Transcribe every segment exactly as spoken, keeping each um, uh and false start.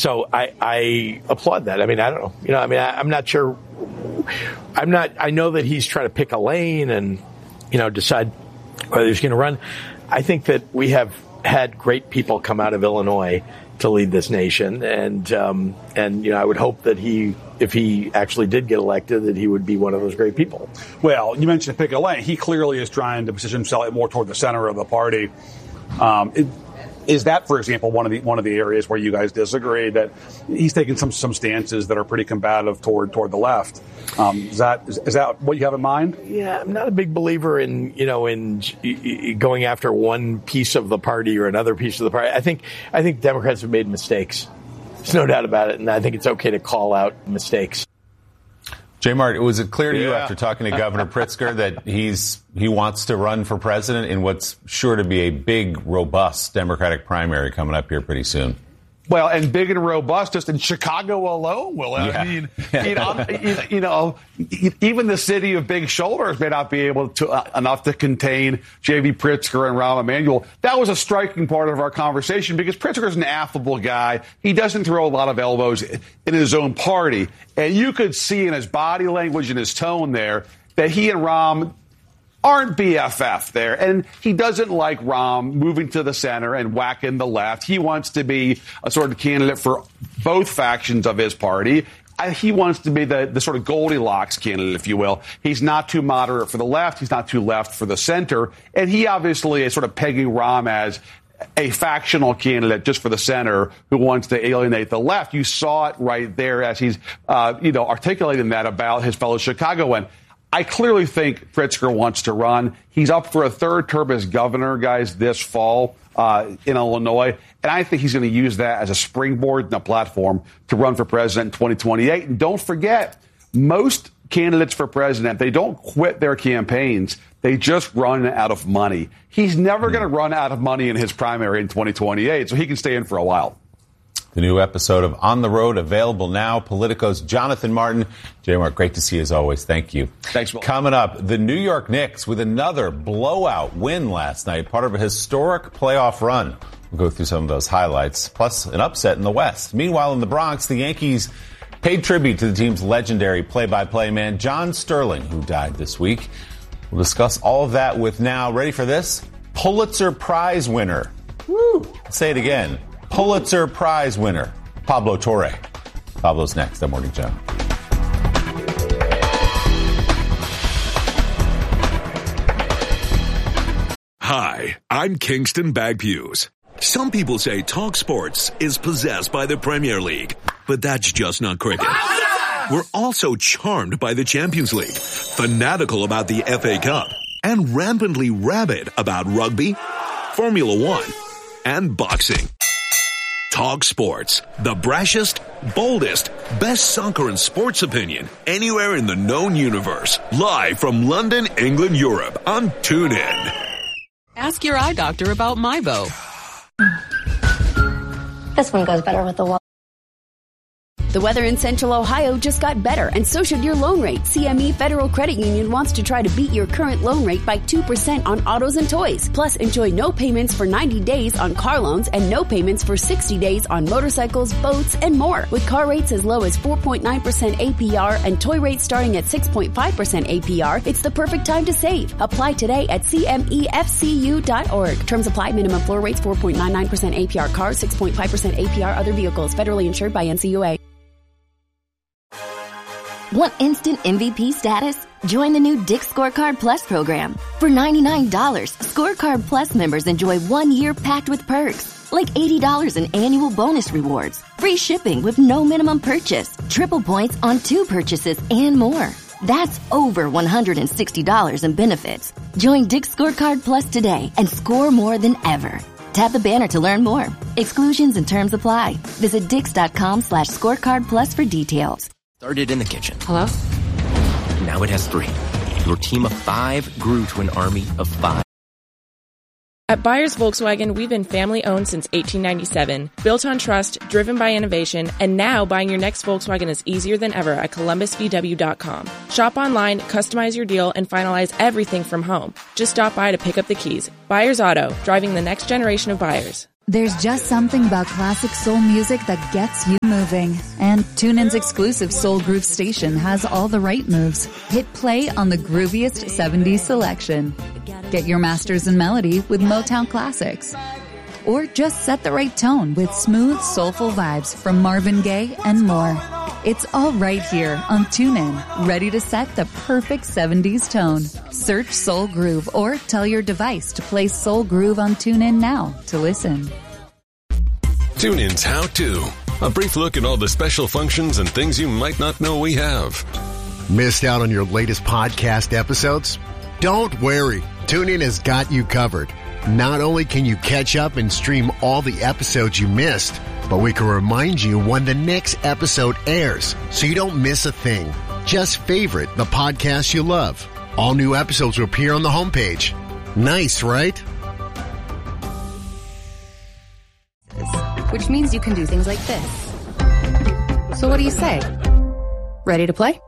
So I, I applaud that. I mean, I don't know. You know, I mean, I, I'm not sure. I'm not. I know that he's trying to pick a lane and, you know, decide whether he's going to run. I think that we have had great people come out of Illinois to lead this nation, and um, and you know, I would hope that he, if he actually did get elected, that he would be one of those great people. Well, you mentioned pick a lane. He clearly is trying to position himself more toward the center of the party. Um, it, Is that, for example, one of the one of the areas where you guys disagree, that he's taking some some stances that are pretty combative toward toward the left? Um, is that is, is that what you have in mind? Yeah, I'm not a big believer in you know in going after one piece of the party or another piece of the party. I think I think Democrats have made mistakes. There's no doubt about it, and I think it's okay to call out mistakes. J. Mart, was it clear to yeah. you after talking to Governor Pritzker that he's he wants to run for president in what's sure to be a big, robust Democratic primary coming up here pretty soon? Well, and big and robust, just in Chicago alone, Will. I Yeah. mean, you know, you know, even the city of big shoulders may not be able to uh, enough to contain J B. Pritzker and Rahm Emanuel. That was a striking part of our conversation because Pritzker is an affable guy. He doesn't throw a lot of elbows in his own party, and you could see in his body language and his tone there that he and Rahm aren't B F F there. And he doesn't like Rahm moving to the center and whacking the left. He wants to be a sort of candidate for both factions of his party. He wants to be the, the sort of Goldilocks candidate, if you will. He's not too moderate for the left. He's not too left for the center. And he obviously is sort of pegging Rahm as a factional candidate just for the center who wants to alienate the left. You saw it right there as he's, uh, you know, articulating that about his fellow Chicagoan. I clearly think Pritzker wants to run. He's up for a third term as governor, guys, this fall uh, in Illinois. And I think he's going to use that as a springboard and a platform to run for president in twenty twenty-eight. And don't forget, most candidates for president, they don't quit their campaigns. They just run out of money. He's never going to run out of money in his primary in twenty twenty-eight, so he can stay in for a while. The new episode of On the Road available now. Politico's Jonathan Martin. J. Mark, great to see you as always. Thank you. Thanks, Will. Coming up, the New York Knicks with another blowout win last night, part of a historic playoff run. We'll go through some of those highlights, plus an upset in the West. Meanwhile, in the Bronx, the Yankees paid tribute to the team's legendary play-by-play man, John Sterling, who died this week. We'll discuss all of that with now, ready for this, Pulitzer Prize winner. Woo! Say it again. Pulitzer Prize winner, Pablo Torre. Pablo's next. I'm Morning Joe. Hi, I'm Kingston Bagpuse. Some people say Talk Sports is possessed by the Premier League, but that's just not cricket. We're also charmed by the Champions League, fanatical about the F A Cup, and rampantly rabid about rugby, Formula One, and boxing. Talk Sports, the brashest, boldest, best soccer and sports opinion anywhere in the known universe. Live from London, England, Europe on TuneIn. Ask your eye doctor about MyBo. This one goes better with the wall. The weather in Central Ohio just got better, and so should your loan rate. C M E Federal Credit Union wants to try to beat your current loan rate by two percent on autos and toys. Plus, enjoy no payments for ninety days on car loans and no payments for sixty days on motorcycles, boats, and more. With car rates as low as four point nine percent A P R and toy rates starting at six point five percent A P R, it's the perfect time to save. Apply today at C M E F C U dot org. Terms apply. Minimum floor rates four point nine nine percent A P R cars, six point five percent A P R other vehicles. Federally insured by N C U A. Want instant M V P status? Join the new Dick's Scorecard Plus program. For ninety-nine dollars, Scorecard Plus members enjoy one year packed with perks, like eighty dollars in annual bonus rewards, free shipping with no minimum purchase, triple points on two purchases, and more. That's over one hundred sixty dollars in benefits. Join Dick's Scorecard Plus today and score more than ever. Tap the banner to learn more. Exclusions and terms apply. Visit dix.com slash scorecard plus for details. Started in the kitchen. Hello? Now it has three. Your team of five grew to an army of five. At Buyers Volkswagen, we've been family-owned since eighteen ninety-seven, built on trust, driven by innovation, and now buying your next Volkswagen is easier than ever at columbus v w dot com. Shop online, customize your deal, and finalize everything from home. Just stop by to pick up the keys. Buyers Auto, driving the next generation of buyers. There's just something about classic soul music that gets you moving. And TuneIn's exclusive Soul Groove station has all the right moves. Hit play on the grooviest seventies selection. Get your masters in melody with Motown Classics. Or just set the right tone with smooth, soulful vibes from Marvin Gaye and more. It's all right here on TuneIn, ready to set the perfect seventies tone. Search Soul Groove or tell your device to play Soul Groove on TuneIn now to listen. TuneIn's How To. A brief look at all the special functions and things you might not know we have. Missed out on your latest podcast episodes? Don't worry. TuneIn has got you covered. Not only can you catch up and stream all the episodes you missed, but we can remind you when the next episode airs so you don't miss a thing. Just favorite the podcast you love. All new episodes will appear on the homepage. Nice, right? Which means you can do things like this. So what do you say? Ready to play?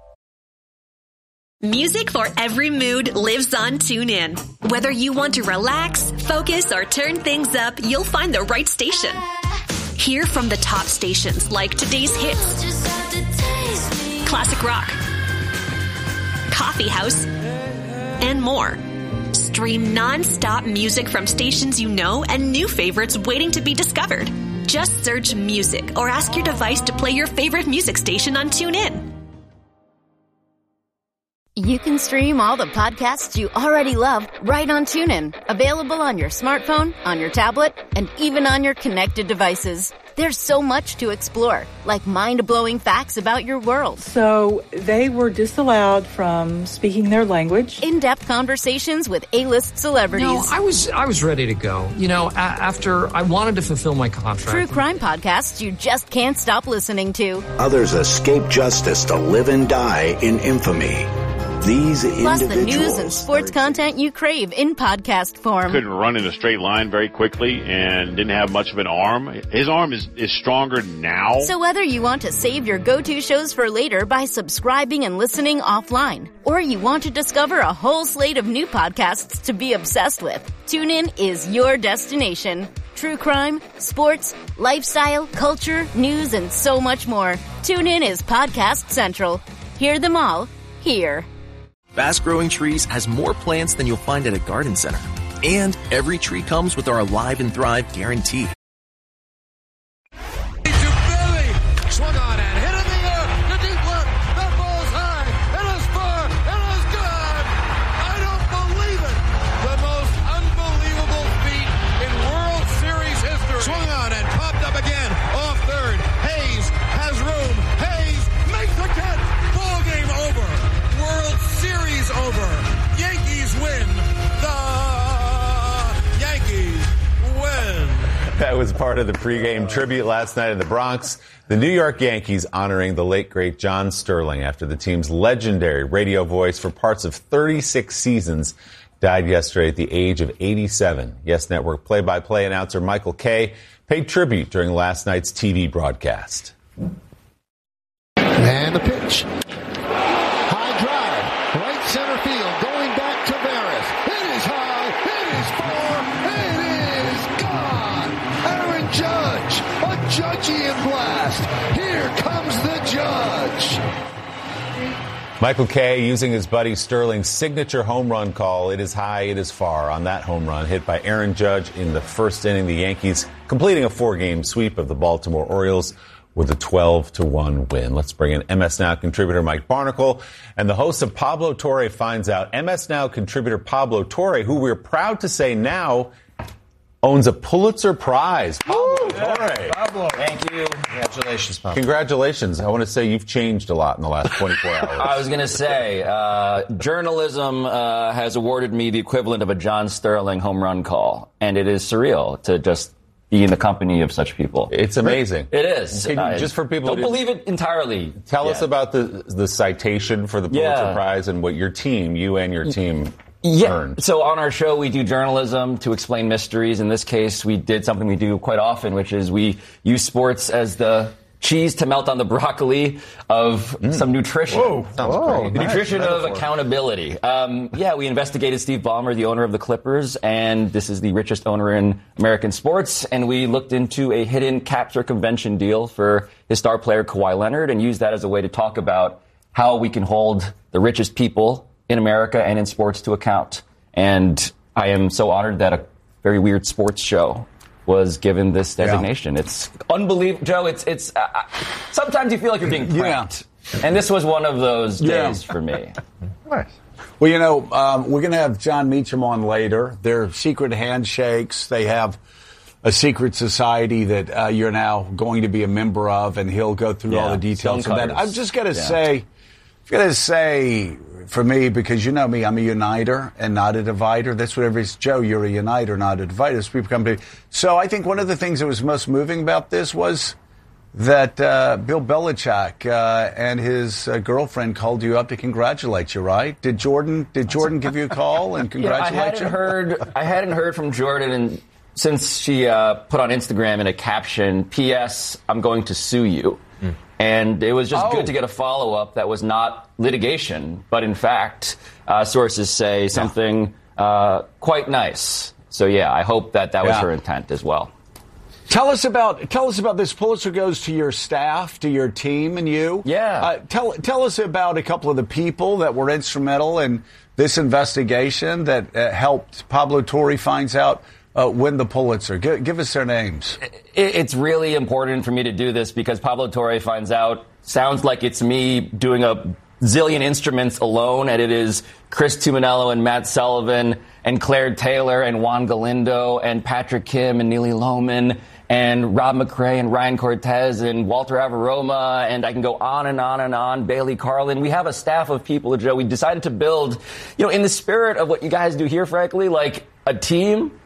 Music for every mood lives on TuneIn. Whether you want to relax, focus, or turn things up, you'll find the right station. Hear from the top stations like today's hits, classic rock, coffee house, and more. Stream non-stop music from stations you know and new favorites waiting to be discovered. Just search music or ask your device to play your favorite music station on TuneIn. You can stream all the podcasts you already love right on TuneIn. Available on your smartphone, on your tablet, and even on your connected devices. There's so much to explore, like mind-blowing facts about your world. So they were disallowed from speaking their language. In-depth conversations with A-list celebrities. No, I was I was ready to go. You know, a- after I wanted to fulfill my contract. True crime podcasts you just can't stop listening to. Others escape justice to live and die in infamy. These Plus individuals. the news and sports content you crave in podcast form. Couldn't run in a straight line very quickly and didn't have much of an arm. His arm is, is stronger now. So whether you want to save your go-to shows for later by subscribing and listening offline, or you want to discover a whole slate of new podcasts to be obsessed with, TuneIn is your destination. True crime, sports, lifestyle, culture, news, and so much more. TuneIn is Podcast Central. Hear them all here. Fast Growing Trees has more plants than you'll find at a garden center. And every tree comes with our Alive and Thrive guarantee. Swung on and hit in the air. The deep left. That ball's high. It is far. It is good. I don't believe it. The most unbelievable feat in World Series history. Swung on and popped up again. Off third. Hayes has room. Hayes makes the catch. Ball game over. World Series over. Yankees win. The Yankees win. That was part of the pregame tribute last night in the Bronx. The New York Yankees honoring the late, great John Sterling after the team's legendary radio voice for parts of thirty-six seasons died yesterday at the age of eighty-seven. Yes Network play-by-play announcer Michael Kay paid tribute during last night's T V broadcast. And the pitch. High drive. Right center field. Going back to Barris. It is high. It is far. It is gone. Aaron Judge. A Judgian blast. Here comes the Judge. Michael Kay using his buddy Sterling's signature home run call, "It is high, it is far," on that home run hit by Aaron Judge in the first inning. The Yankees completing a four-game sweep of the Baltimore Orioles with a twelve to one win. Let's bring in M S Now contributor Mike Barnicle and the host of Pablo Torre Finds Out. M S Now contributor Pablo Torre, who we're proud to say now owns a Pulitzer Prize. Pablo Torre. Pablo. Thank you. Congratulations, Pablo. Congratulations. I want to say you've changed a lot in the last twenty-four hours. I was going to say, uh, journalism uh, has awarded me the equivalent of a John Sterling home run call, and it is surreal to just be in the company of such people. It's amazing. It is. Can you, uh, just for people don't who believe it entirely. Tell yet. us about the the citation for the Pulitzer Yeah. Prize and what your team, you and your team, Yeah. earned. So on our show, we do journalism to explain mysteries. In this case, we did something we do quite often, which is we use sports as the cheese to melt on the broccoli of mm. some nutrition. Whoa. Sounds Whoa, great. the Nice. nutrition Metaphor. of accountability. Um, yeah, we investigated Steve Ballmer, the owner of the Clippers, and this is the richest owner in American sports, and we looked into a hidden cap circumvention deal for his star player Kawhi Leonard and used that as a way to talk about how we can hold the richest people in America and in sports to account. And I am so honored that a very weird sports show was given this designation. Yeah. It's unbelievable, Joe. It's it's. Uh, sometimes you feel like you're being pranked, yeah. and this was one of those days yeah. for me. Nice. Well, you know, um, we're going to have John Meacham on later. They're secret handshakes. They have a secret society that uh, you're now going to be a member of, and he'll go through yeah. all the details of that. I'm just going to yeah. say, I'm going to say. For me, because you know me, I'm a uniter and not a divider. That's what everybody's, Joe, you're a uniter, not a divider. So, people come to, so I think one of the things that was most moving about this was that uh, Bill Belichick uh, and his uh, girlfriend called you up to congratulate you, right? Did Jordan Did Jordan give you a call and congratulate yeah, I hadn't you? Heard, I hadn't heard from Jordan and since she uh, put on Instagram in a caption, P S I'm going to sue you. Mm. And it was just oh. good to get a follow-up that was not litigation, but in fact, uh, sources say something uh, quite nice. So, yeah, I hope that that was yeah. her intent as well. Tell us about tell us about this. Pulitzer goes to your staff, to your team, and you. Yeah. Uh, tell tell us about a couple of the people that were instrumental in this investigation that uh, helped Pablo Torre finds out. Uh, win the Pulitzer. Give, give us their names. It's really important for me to do this because Pablo Torre finds out, sounds like it's me doing a zillion instruments alone, and it is Chris Tuminello and Matt Sullivan and Claire Taylor and Juan Galindo and Patrick Kim and Neely Lohman and Rob McRae and Ryan Cortez and Walter Avaroma, and I can go on and on and on, Bailey Carlin. We have a staff of people, Joe. We decided to build, you know, in the spirit of what you guys do here, frankly, like a team.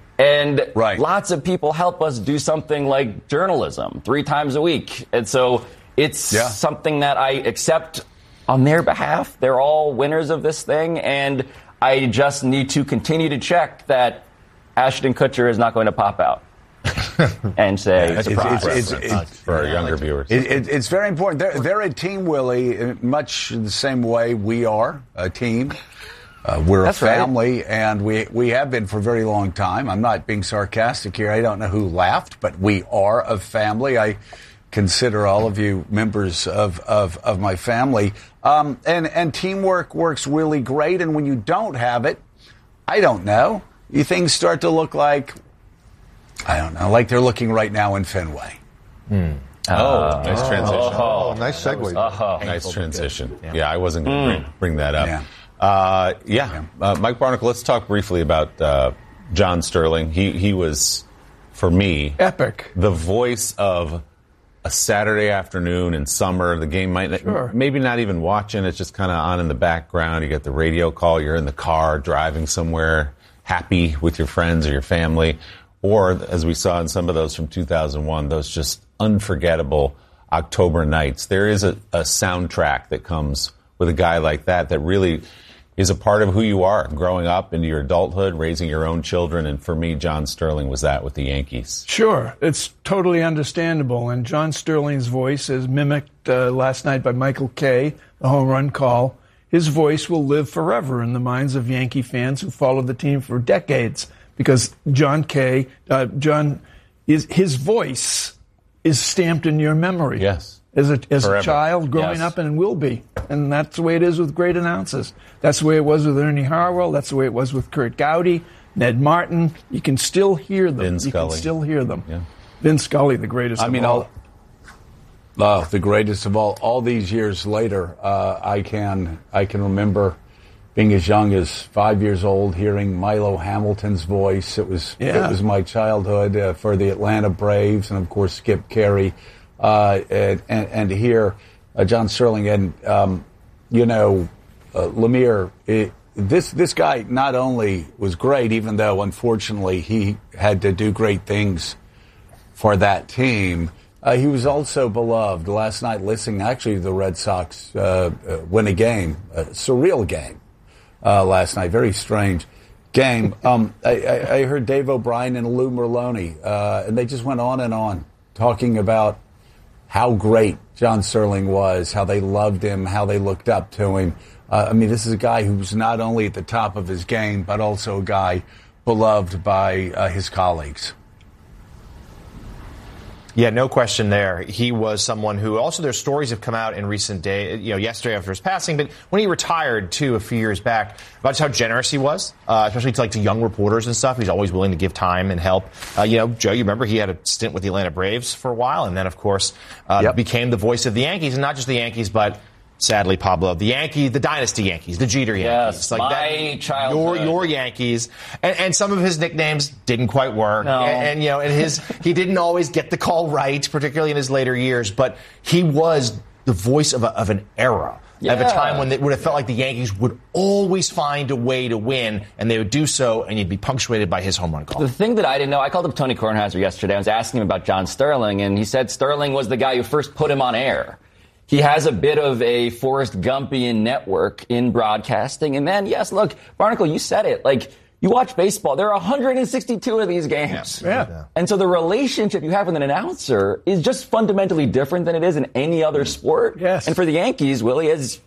And right. lots of people help us do something like journalism three times a week. And so it's yeah. something that I accept on their behalf. They're all winners of this thing. And I just need to continue to check that Ashton Kutcher is not going to pop out and say, yeah, surprise. It's, it's, it's, for our younger viewers. It, it, it's very important. They're, they're a team, Willie, much the same way we are a team. Uh, we're That's a family, right. and we we have been for a very long time. I'm not being sarcastic here. I don't know who laughed, but we are a family. I consider all of you members of, of, of my family. Um, and, and teamwork works really great, and when you don't have it, I don't know, you things start to look like, I don't know, like they're looking right now in Fenway. Hmm. Oh, uh, nice transition. Oh, oh nice segue. Uh-huh. Nice transition. Yeah. yeah, I wasn't going to mm. bring, bring that up. Yeah. Uh, yeah. Uh, Mike Barnicle, let's talk briefly about uh, John Sterling. He he was, for me, epic. The voice of a Saturday afternoon in summer. The game might sure. maybe not even watching. It's just kind of on in the background. You get the radio call. You're in the car driving somewhere, happy with your friends or your family. Or, as we saw in some of those from two thousand one, those just unforgettable October nights. There is a, a soundtrack that comes with a guy like that that really is a part of who you are growing up into your adulthood, raising your own children. And for me, John Sterling was that with the Yankees. Sure. It's totally understandable. And John Sterling's voice, as mimicked uh, last night by Michael Kay, the home run call, his voice will live forever in the minds of Yankee fans who followed the team for decades. Because John Kay, uh, John, is, his voice is stamped in your memory. Yes. As a as Forever. a child growing yes. up and will be. And that's the way it is with great announcers. That's the way it was with Ernie Harwell. That's the way it was with Kurt Gowdy, Ned Martin. You can still hear them. Vin you Scully. can still hear them. Yeah. Vin Scully, the greatest I of mean, all. all oh, the greatest of all. All these years later, uh, I can I can remember being as young as five years old, hearing Milo Hamilton's voice. It was Yeah. it was my childhood uh, for the Atlanta Braves, and of course Skip Carey. Uh, and, and, and to hear uh, John Sterling and, um, you know, uh, Lemire, it, this this guy not only was great, even though, unfortunately, he had to do great things for that team, uh, he was also beloved. Last night, listening, actually, to the Red Sox uh, uh, win a game, a surreal game uh, last night, very strange game. Um, I, I, I heard Dave O'Brien and Lou Merlone, uh, and they just went on and on talking about how great John Sterling was, how they loved him, how they looked up to him. Uh, I mean, this is a guy who's not only at the top of his game, but also a guy beloved by uh, his colleagues. Yeah, no question there. He was someone who also their stories have come out in recent days, you know, yesterday after his passing, but when he retired, too, a few years back, about just how generous he was, uh, especially to, like, to young reporters and stuff. He's always willing to give time and help. Uh, you know, Joe, you remember he had a stint with the Atlanta Braves for a while, and then, of course, uh, yep. became the voice of the Yankees, and not just the Yankees, but sadly, Pablo, the Yankee, the dynasty Yankees, the Jeter Yankees. Yes, like my that, childhood. Your, your Yankees. And, and some of his nicknames didn't quite work. No. And, and, you know, and his, he didn't always get the call right, particularly in his later years, but he was the voice of, a, of an era. Yeah. Of a time when it would have felt like the Yankees would always find a way to win, and they would do so, and you'd be punctuated by his home run call. The thing that I didn't know, I called up Tony Kornheiser yesterday. I was asking him about John Sterling, and he said Sterling was the guy who first put him on air. He has a bit of a Forrest Gumpian network in broadcasting. And then, yes, look, Barnacle, you said it. Like, you watch baseball, there are one hundred sixty-two of these games. Yeah. yeah. And so the relationship you have with an announcer is just fundamentally different than it is in any other sport. Yes. And for the Yankees, Willie, is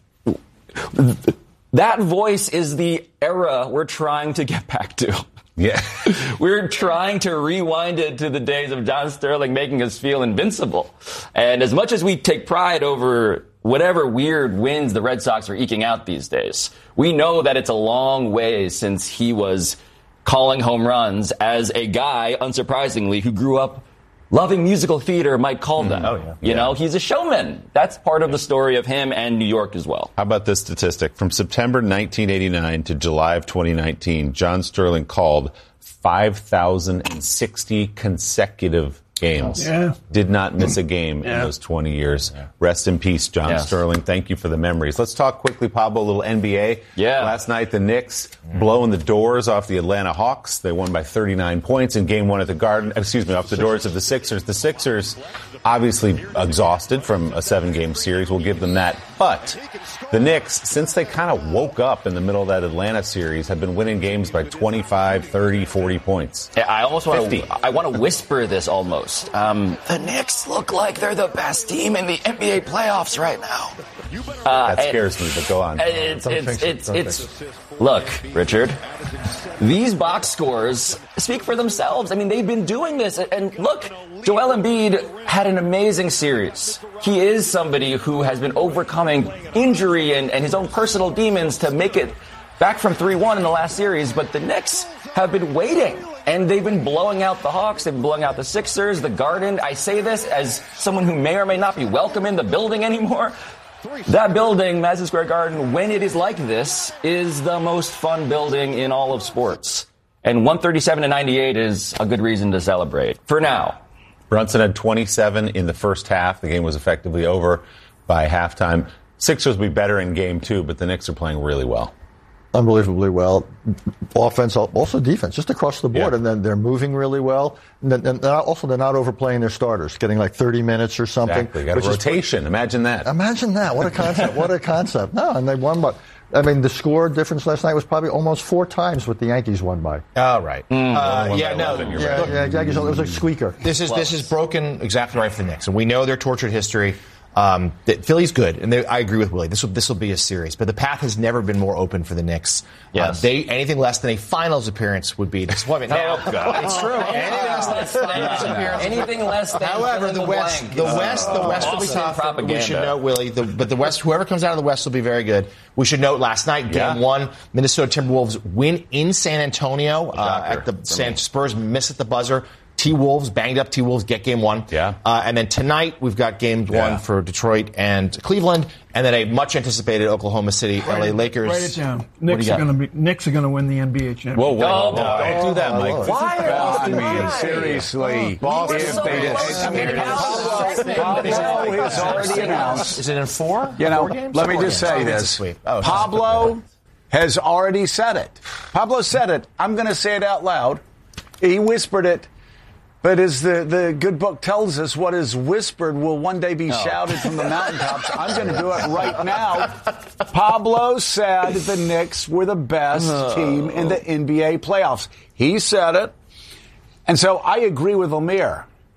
that voice is the era we're trying to get back to. Yeah. We're trying to rewind it to the days of John Sterling making us feel invincible. And as much as we take pride over whatever weird wins the Red Sox are eking out these days, we know that it's a long way since he was calling home runs as a guy, unsurprisingly, who grew up loving musical theater, Mike call them. Mm, oh, yeah. You yeah. know, he's a showman. That's part of the story of him and New York as well. How about this statistic? From September nineteen eighty-nine to July of twenty nineteen, John Sterling called five thousand sixty consecutive games. Yeah. Did not miss a game yeah. in those twenty years. Yeah. Rest in peace, John yes. Sterling. Thank you for the memories. Let's talk quickly, Pablo, a little N B A. Yeah. Last night, the Knicks mm. blowing the doors off the Atlanta Hawks. They won by thirty-nine points in game one at the Garden. Excuse me, off the doors of the Sixers. The Sixers, obviously exhausted from a seven-game series. We'll give them that. But the Knicks, since they kind of woke up in the middle of that Atlanta series, have been winning games by twenty-five, thirty, forty points. I almost want to, I want to whisper this almost. Um, the Knicks look like they're the best team in the N B A playoffs right now. Uh, that scares me, but go on. It's, it's, it's, it's, look, Richard, these box scores speak for themselves. I mean, they've been doing this. And look, Joel Embiid had an amazing series. He is somebody who has been overcoming injury and, and his own personal demons to make it back from three one in the last series. But the Knicks have been waiting, and they've been blowing out the Hawks. They've been blowing out the Sixers, the Garden. I say this as someone who may or may not be welcome in the building anymore. That building, Madison Square Garden, when it is like this, is the most fun building in all of sports. And one thirty-seven to ninety-eight is a good reason to celebrate. For now. Brunson had twenty-seven in the first half. The game was effectively over by halftime. Sixers will be better in game two, but the Knicks are playing really well. Unbelievably well. Offense, also defense, just across the board. Yeah. And then they're moving really well. And then and also, they're not overplaying their starters, getting like thirty minutes or something. Exactly. Got a rotation. Is, Imagine that. Imagine that. What a concept. What a concept. No, and they won by, I mean, the score difference last night was probably almost four times what the Yankees won by. Oh, right. Mm. Uh, yeah, no. You're yeah, right. yeah, Yankees, it was like a squeaker. This is, this is broken exactly right for the Knicks. And we know their tortured history. Um, that Philly's good, and they, I agree with Willie. This will this will be a series, but the path has never been more open for the Knicks. Yes. Uh, they anything less than a finals appearance would be a disappointment. Now, oh, God. It's true. Anything less than a finals appearance. Anything less than. However, the West, the West, the West will be tough. Propaganda. We should note, Willie, the, but the West, whoever comes out of the West will be very good. We should note last night, game yeah. one, Minnesota Timberwolves win in San Antonio uh, at the San Spurs miss at the buzzer. T-Wolves, banged up T-Wolves, get game one. Yeah. Uh, and then tonight, we've got game yeah. one for Detroit and Cleveland, and then a much-anticipated Oklahoma City, L A Lakers. Write it down. Knicks are going to be. Knicks are going to win the N B A championship. Whoa, whoa, no, no, no, don't do that, Mike. Why are Boston, I mean, seriously. Boston, if they just, I mean, Pablo has already announced. Is it in four? You know, four games? let me four just games. say oh, this. Oh, Pablo has already said it. Pablo said it. I'm going to say it out loud. He whispered it. But as the, the good book tells us, what is whispered will one day be oh. shouted from the mountaintops. I'm going to do it right now. Pablo said the Knicks were the best oh. team in the N B A playoffs. He said it. And so I agree with Amir.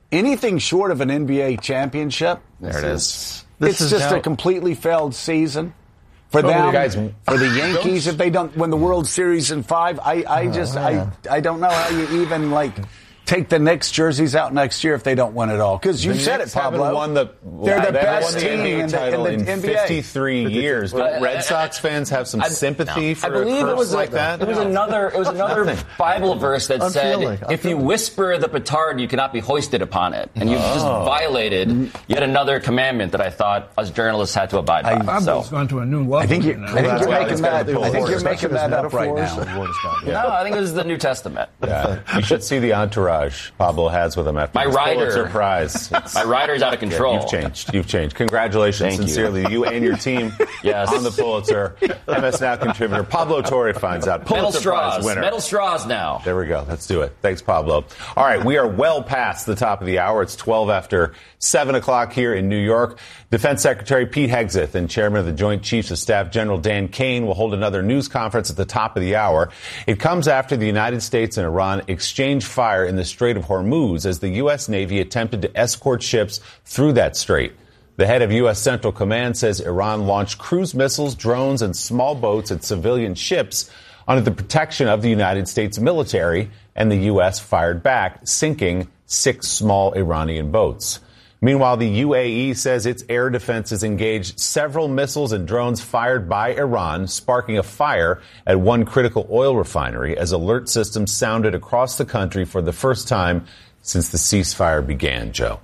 anything short of an N B A championship. There it is. It's is just now- a completely failed season. For Oh, them, guys, for the Yankees, if they don't win the World Series in five, I, I just, I, I don't know how you even like take the Knicks jerseys out next year if they don't win it all. Because you The said Knicks it, Pablo. haven't won the, They're the they haven't best won the team N B A in the, title in the in N B A. fifty-three years. But Red Sox fans have some I- sympathy I for a believe curse it was like a, that. It was another. It was another Nothing. Bible verse that Unfeeling. said, "If you whisper the petard, you cannot be hoisted upon it." And you just violated yet another commandment that I thought us journalists had to abide by. Pablo's So, gone to a new level. I think, you, here now. I think you're Well, making it's gotta that. be I think you're Especially making that up right now. no, I think this is the New Testament. Yeah. You should see the entourage Pablo has with him after My his rider. Pulitzer Prize. My rider's out of Yeah, control. you've changed. You've changed. Congratulations, Thank you. sincerely, you. and your team Yes. on the Pulitzer. M S Now contributor Pablo Torre finds out. Metal Pulitzer Prize straws. winner. Metal straws now. There we go. Let's do it. Thanks, Pablo. All right, we are well past the top of the hour. It's twelve after seven o'clock here in New York. Defense Secretary Pete Hegseth and Chairman of the Joint Chiefs of Staff General Dan Kane will hold another news conference at the top of the hour. It comes after the United States and Iran exchanged fire in the Strait of Hormuz as the U S. Navy attempted to escort ships through that strait. The head of U S. Central Command says Iran launched cruise missiles, drones, and small boats at civilian ships under the protection of the United States military, and the U S fired back, sinking six small Iranian boats. Meanwhile, the U A E says its air defenses engaged several missiles and drones fired by Iran, sparking a fire at one critical oil refinery as alert systems sounded across the country for the first time since the ceasefire began. Joe.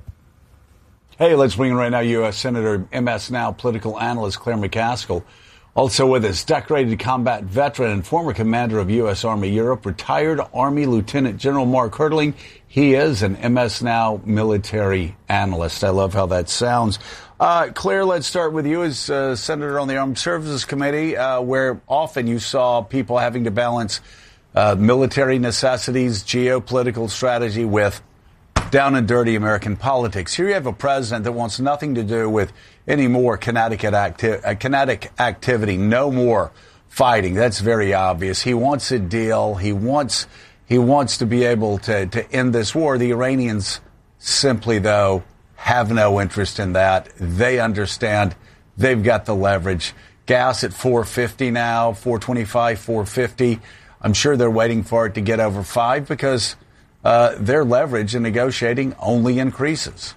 Hey, let's bring in right now U S. Senator M S. Now political analyst Claire McCaskill. Also with us, decorated combat veteran and former commander of U S. Army Europe, retired Army Lieutenant General Mark Hertling. He is an M S. Now military analyst. I love how that sounds. Uh, Claire, let's start with you as uh, Senator on the Armed Services Committee, uh, where often you saw people having to balance uh, military necessities, geopolitical strategy with down and dirty American politics. Here you have a president that wants nothing to do with any more kinetic, acti- uh, kinetic activity, no more fighting. That's very obvious. He wants a deal. He wants he wants to be able to, to end this war. The Iranians simply, though, have no interest in that. They understand they've got the leverage. Gas at four fifty now, four twenty-five, four fifty. I'm sure they're waiting for it to get over five because Uh, their leverage in negotiating only increases.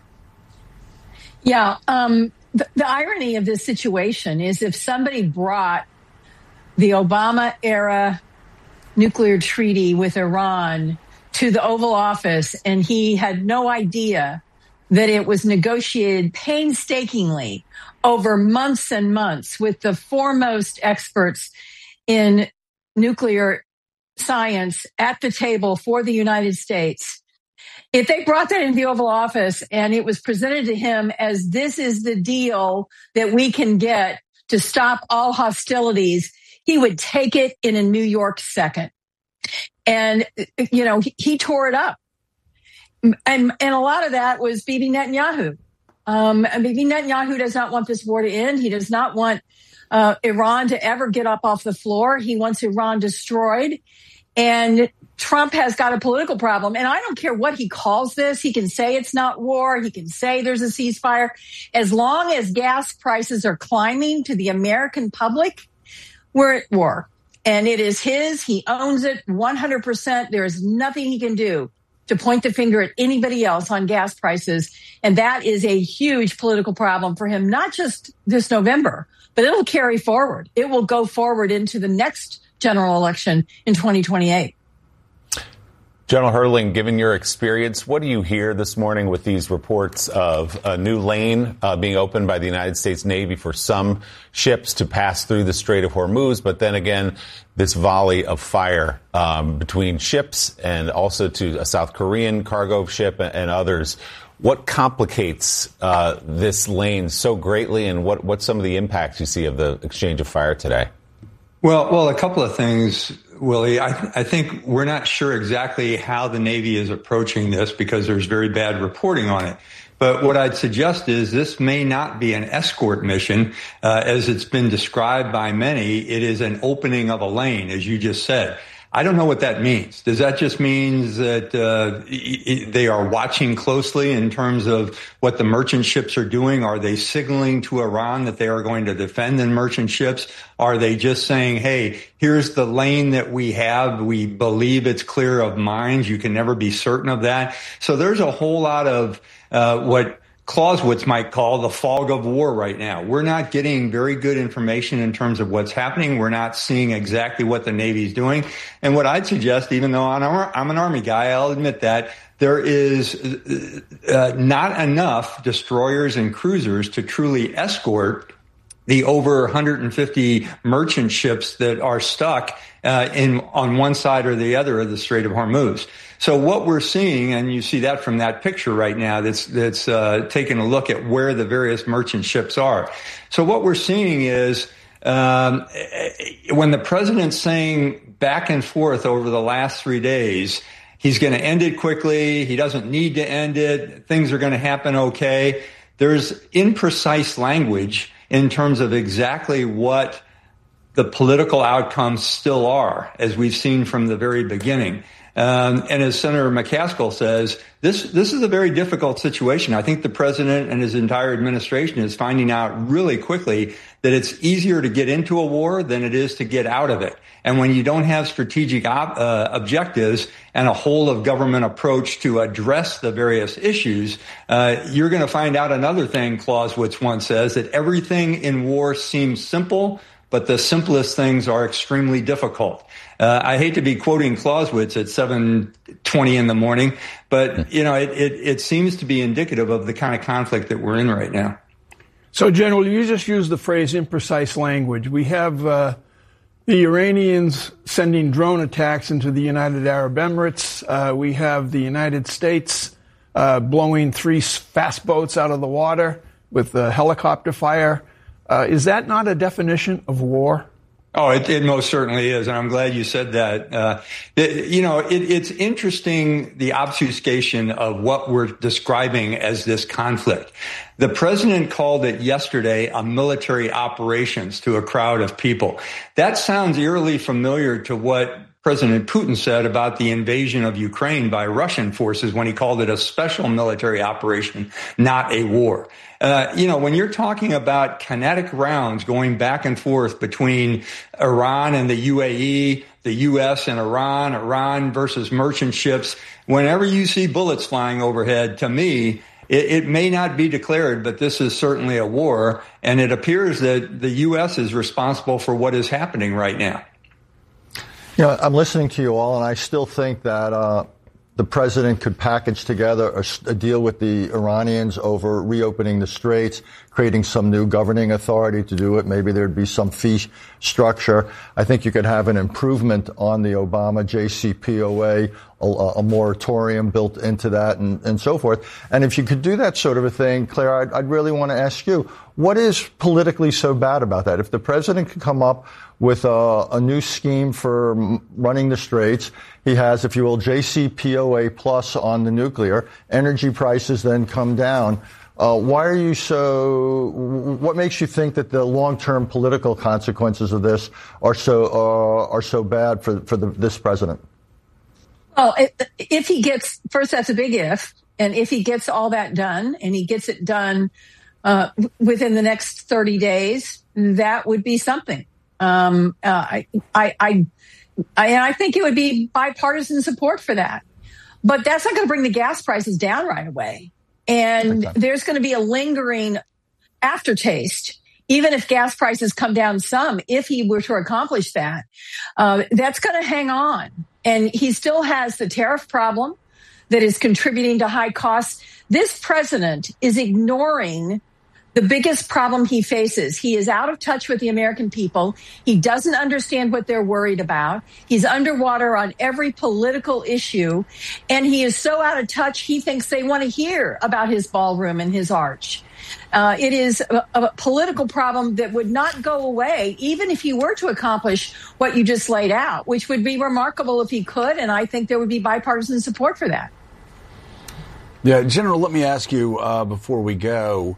Yeah. Um, the, the irony of this situation is if somebody brought the Obama era nuclear treaty with Iran to the Oval Office and he had no idea that it was negotiated painstakingly over months and months with the foremost experts in nuclear science at the table for the United States. If they brought that into the Oval Office and it was presented to him as this is the deal that we can get to stop all hostilities, he would take it in a New York second. And, you know, he, he tore it up. And, and a lot of that was Bibi Netanyahu. Um, and Bibi Netanyahu does not want this war to end. He does not want Uh, Iran to ever get up off the floor. He wants Iran destroyed. And Trump has got a political problem. And I don't care what he calls this. He can say it's not war. He can say there's a ceasefire. As long as gas prices are climbing to the American public, we're at war. And it is his. He owns it one hundred percent. There is nothing he can do to point the finger at anybody else on gas prices. And that is a huge political problem for him, not just this November, but it'll carry forward. It will go forward into the next general election in twenty twenty-eight. General Hertling, given your experience, what do you hear this morning with these reports of a new lane uh, being opened by the United States Navy for some ships to pass through the Strait of Hormuz, but then again, this volley of fire um, between ships and also to a South Korean cargo ship and, and others? What complicates uh, this lane so greatly, and what, what's some of the impacts you see of the exchange of fire today? Well, well, a couple of things, Willie. I, th- I think we're not sure exactly how the Navy is approaching this because there's very bad reporting on it. But what I'd suggest is this may not be an escort mission, uh, as it's been described by many. It is an opening of a lane, as you just said. I don't know what that means. Does that just mean that uh, they are watching closely in terms of what the merchant ships are doing? Are they signaling to Iran that they are going to defend the merchant ships? Are they just saying, hey, here's the lane that we have. We believe it's clear of mines. You can never be certain of that. So there's a whole lot of uh, what Clausewitz might call the fog of war right now. We're not getting very good information in terms of what's happening. We're not seeing exactly what the Navy is doing. And what I'd suggest, even though I'm an Army guy, I'll admit that there is uh, not enough destroyers and cruisers to truly escort the over one hundred fifty merchant ships that are stuck uh, in on one side or the other of the Strait of Hormuz. So what we're seeing, and you see that from that picture right now, that's that's uh, taking a look at where the various merchant ships are. So what we're seeing is um, when the president's saying back and forth over the last three days, he's going to end it quickly. He doesn't need to end it. Things are going to happen okay. There's imprecise language in terms of exactly what the political outcomes still are, as we've seen from the very beginning. Um, and as Senator McCaskill says, this this is a very difficult situation. I think the president and his entire administration is finding out really quickly that it's easier to get into a war than it is to get out of it. And when you don't have strategic op- uh, objectives and a whole of government approach to address the various issues, uh, you're going to find out another thing Clausewitz once says, that everything in war seems simple, but the simplest things are extremely difficult. Uh, I hate to be quoting Clausewitz at seven twenty in the morning, but, you know, it, it, it seems to be indicative of the kind of conflict that we're in right now. So, General, you just used the phrase imprecise language. We have uh, the Iranians sending drone attacks into the United Arab Emirates. Uh, we have the United States uh, blowing three fast boats out of the water with uh, helicopter fire. Uh, is that not a definition of war? Oh, it, it most certainly is, and I'm glad you said that. Uh, it, you know, it, it's interesting, the obfuscation of what we're describing as this conflict. The president called it yesterday a military operations to a crowd of people. That sounds eerily familiar to what President Putin said about the invasion of Ukraine by Russian forces when he called it a special military operation, not a war. Uh, you know, when you're talking about kinetic rounds going back and forth between Iran and the U A E, the U S and Iran, Iran versus merchant ships, whenever you see bullets flying overhead, to me, it, it may not be declared, but this is certainly a war. And it appears that the U S is responsible for what is happening right now. You know, I'm listening to you all, and I still think that uh, the president could package together a, a deal with the Iranians over reopening the straits, creating some new governing authority to do it. Maybe there'd be some fee structure. I think you could have an improvement on the Obama J C P O A, a, a moratorium built into that, and, and so forth. And if you could do that sort of a thing, Claire, I'd, I'd really want to ask you, what is politically so bad about that? If the president could come up with a, a new scheme for running the straits, he has, if you will, J C P O A plus on the nuclear, energy prices then come down. Uh, why are you so, what makes you think that the long-term political consequences of this are so, uh, are so bad for, for the, this president? Well, if he gets, first, that's a big if, and if he gets all that done, and he gets it done uh, within the next thirty days, that would be something. Um, uh, I, I, I, I, and I think it would be bipartisan support for that. But that's not going to bring the gas prices down right away. And okay. There's going to be a lingering aftertaste, even if gas prices come down some, if he were to accomplish that. Uh, that's going to hang on. And he still has the tariff problem that is contributing to high costs. This president is ignoring the biggest problem he faces. He is out of touch with the American people. He doesn't understand what they're worried about. He's underwater on every political issue. And he is so out of touch, he thinks they want to hear about his ballroom and his arch. Uh, it is a, a political problem that would not go away, even if he were to accomplish what you just laid out, which would be remarkable if he could. And I think there would be bipartisan support for that. Yeah, General, let me ask you uh, before we go.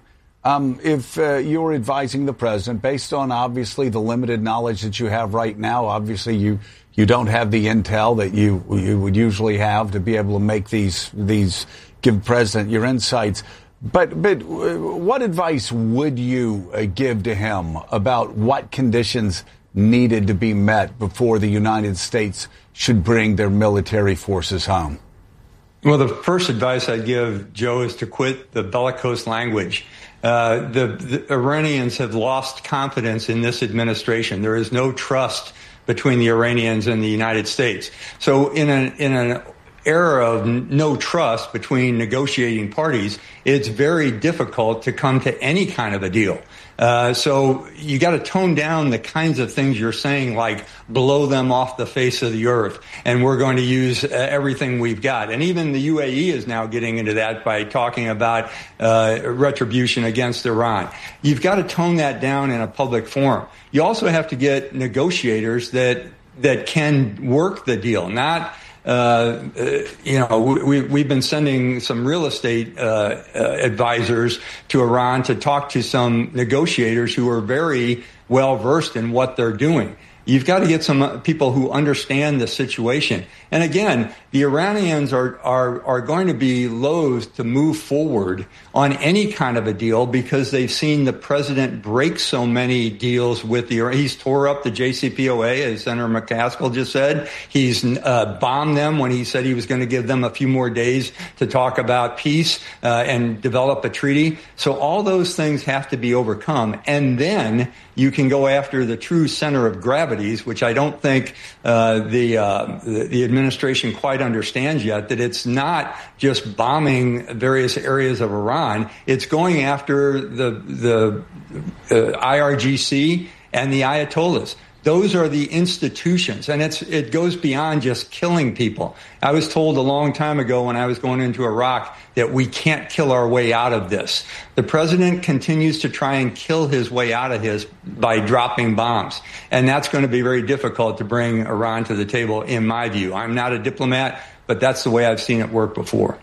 Um, if uh, you're advising the president, based on obviously the limited knowledge that you have right now, obviously you you don't have the intel that you you would usually have to be able to make these these give president your insights. But but what advice would you uh, give to him about what conditions needed to be met before the United States should bring their military forces home? Well, the first advice I'd give, Joe, is to quit the bellicose language. Uh, the, the Iranians have lost confidence in this administration. There is no trust between the Iranians and the United States. So in an, in an era of no trust between negotiating parties, it's very difficult to come to any kind of a deal. Uh, so you got to tone down the kinds of things you're saying, like blow them off the face of the earth, and we're going to use uh, everything we've got. And even the U A E is now getting into that by talking about uh, retribution against Iran. You've got to tone that down in a public forum. You also have to get negotiators that that can work the deal, not Uh, uh, you know, we, we've been sending some real estate uh, uh, advisors to Iran to talk to some negotiators who are very well versed in what they're doing. You've got to get some people who understand the situation. And again, the Iranians are, are, are going to be loath to move forward on any kind of a deal because they've seen the president break so many deals with the, he's tore up the J C P O A, as Senator McCaskill just said. He's uh, bombed them when he said he was going to give them a few more days to talk about peace uh, and develop a treaty. So all those things have to be overcome. And then you can go after the true center of gravities, which I don't think uh, the, uh, the the administration quite understands yet, that it's not just bombing various areas of Iran. It's going after the the uh, I R G C and the Ayatollahs. Those are the institutions, and it's it goes beyond just killing people. I was told a long time ago when I was going into Iraq that we can't kill our way out of this. The president continues to try and kill his way out of his by dropping bombs, and that's going to be very difficult to bring Iran to the table, in my view. I'm not a diplomat, but that's the way I've seen it work before.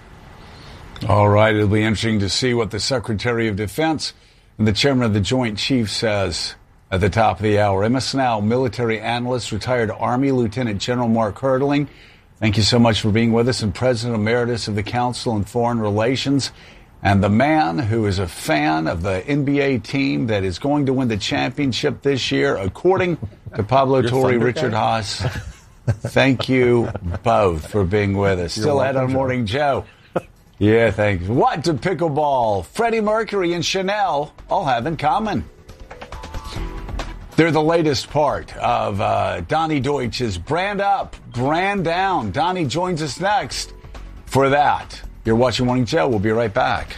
All right, it'll be interesting to see what the Secretary of Defense and the Chairman of the Joint Chiefs says at the top of the hour. M S Now military analyst, retired Army Lieutenant General Mark Hertling, thank you so much for being with us, and President Emeritus of the Council on Foreign Relations, and the man who is a fan of the N B A team that is going to win the championship this year, according to Pablo Torre, Richard Haas. Thank you both for being with us. You're Still ahead on Morning Joe. Yeah, thanks. What do pickleball, Freddie Mercury, and Chanel all have in common? They're the latest part of uh, Donnie Deutsch's Brand Up, Brand Down. Donnie joins us next for that. You're watching Morning Joe. We'll be right back.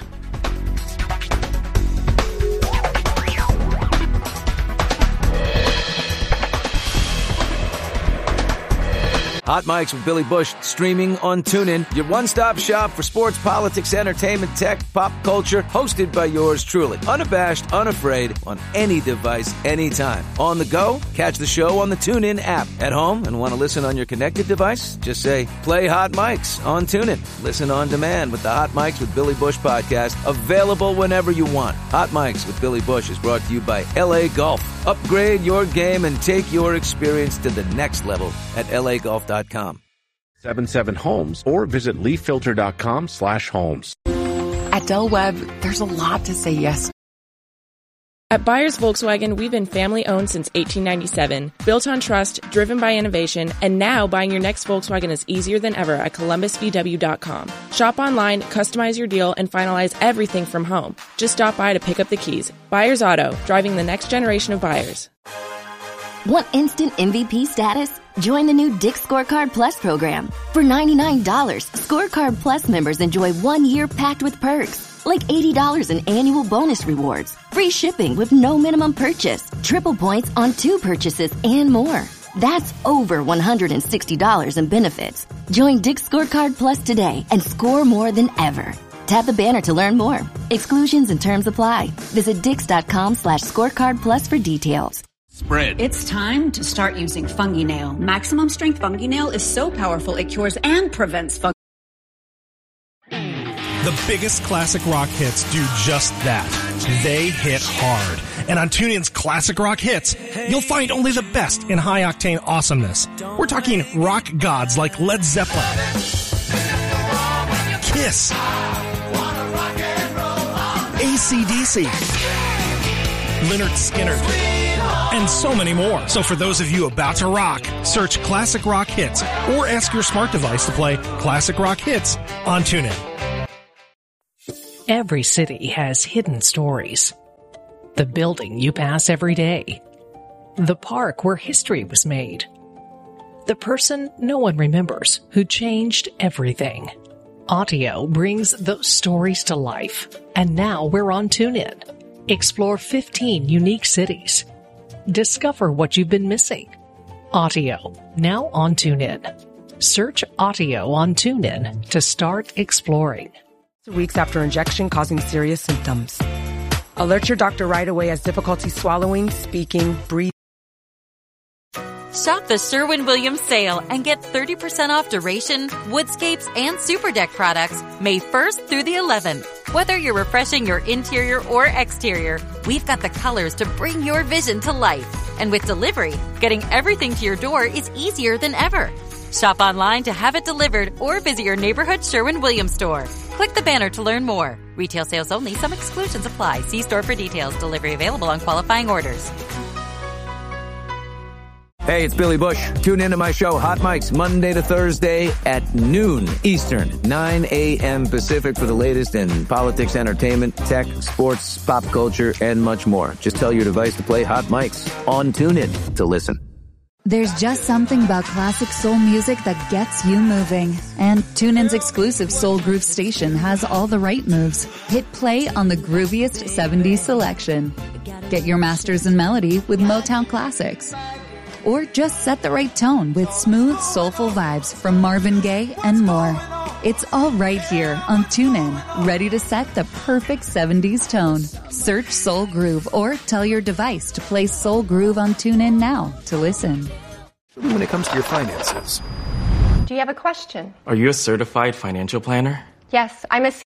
Hot Mics with Billy Bush, streaming on TuneIn. Your one-stop shop for sports, politics, entertainment, tech, pop culture. Hosted by yours truly. Unabashed, unafraid, on any device, anytime. On the go? Catch the show on the TuneIn app. At home and want to listen on your connected device? Just say, play Hot Mics on TuneIn. Listen on demand with the Hot Mics with Billy Bush podcast. Available whenever you want. Hot Mics with Billy Bush is brought to you by L A Golf. Upgrade your game and take your experience to the next level at L A golf dot com. seven seven Homes or visit leaf filter dot com slash homes. At Del Webb, there's a lot to say yes to. At Byers Volkswagen, we've been family-owned since eighteen ninety-seven, built on trust, driven by innovation, and now buying your next Volkswagen is easier than ever at columbus v w dot com. Shop online, customize your deal, and finalize everything from home. Just stop by to pick up the keys. Byers Auto, driving the next generation of buyers. Want instant M V P status? Join the new Dick's Scorecard Plus program. For ninety-nine dollars, Scorecard Plus members enjoy one year packed with perks. Like eighty dollars in annual bonus rewards, free shipping with no minimum purchase, triple points on two purchases, and more. That's over one hundred sixty dollars in benefits. Join Dick's Scorecard Plus today and score more than ever. Tap the banner to learn more. Exclusions and terms apply. Visit dix.com slash scorecard plus for details. Spread. It's time to start using Fungi Nail. Maximum Strength Fungi Nail is so powerful it cures and prevents fungi. The biggest classic rock hits do just that. They hit hard. And on TuneIn's Classic Rock Hits, you'll find only the best in high-octane awesomeness. We're talking rock gods like Led Zeppelin, Kiss, A C D C, Lynyrd Skynyrd, and so many more. So for those of you about to rock, search Classic Rock Hits or ask your smart device to play Classic Rock Hits on TuneIn. Every city has hidden stories. The building you pass every day. The park where history was made. The person no one remembers who changed everything. Audio brings those stories to life. And now we're on TuneIn. Explore fifteen unique cities. Discover what you've been missing. Audio, now on TuneIn. Search Audio on TuneIn to start exploring. Weeks after injection causing serious symptoms. Alert your doctor right away as difficulty swallowing, speaking, breathing. Shop the Sherwin-Williams sale and get thirty percent off Duration, Woodscapes, and Super Deck products May first through the eleventh. Whether you're refreshing your interior or exterior, we've got the colors to bring your vision to life. And with delivery, getting everything to your door is easier than ever. Shop online to have it delivered or visit your neighborhood Sherwin-Williams store. Click the banner to learn more. Retail sales only. Some exclusions apply. See store for details. Delivery available on qualifying orders. Hey, it's Billy Bush. Tune into my show, Hot Mics, Monday to Thursday at noon Eastern, nine a.m. Pacific for the latest in politics, entertainment, tech, sports, pop culture, and much more. Just tell your device to play Hot Mics on TuneIn to listen. There's just something about classic soul music that gets you moving. And TuneIn's exclusive Soul Groove station has all the right moves. Hit play on the grooviest seventies selection. Get your masters in melody with Motown classics. Or just set the right tone with smooth, soulful vibes from Marvin Gaye and more. It's all right here on TuneIn, ready to set the perfect seventies tone. Search Soul Groove or tell your device to play Soul Groove on TuneIn now to listen. When it comes to your finances, do you have a question? Are you a certified financial planner? Yes, I'm a...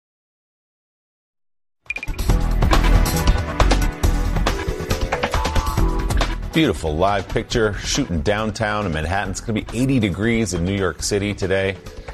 Beautiful live picture shooting downtown in Manhattan. It's going to be eighty degrees in New York City today.